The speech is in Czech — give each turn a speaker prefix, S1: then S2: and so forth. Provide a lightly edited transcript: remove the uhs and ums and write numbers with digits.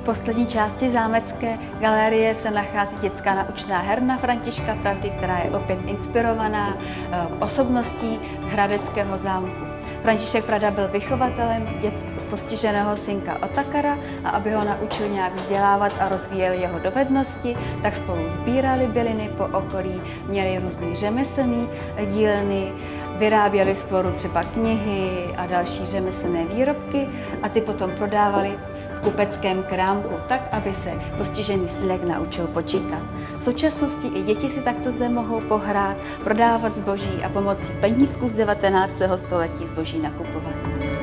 S1: poslední části zámecké galerie se nachází dětská naučná herna Františka Pravdy, která je opět inspirovaná osobností hradeckého zámku. František Pravda byl vychovatelem postiženého synka Otakara a aby ho naučil nějak vzdělávat a rozvíjel jeho dovednosti, tak spolu sbírali byliny po okolí, měli různý řemeslný dílny, vyráběli spolu třeba knihy a další řemeslné výrobky a ty potom prodávali v kupeckém krámku, tak, aby se postižený synek naučil počítat. V současnosti i děti si takto zde mohou pohrát, prodávat zboží a pomocí penízků z 19. století zboží nakupovat.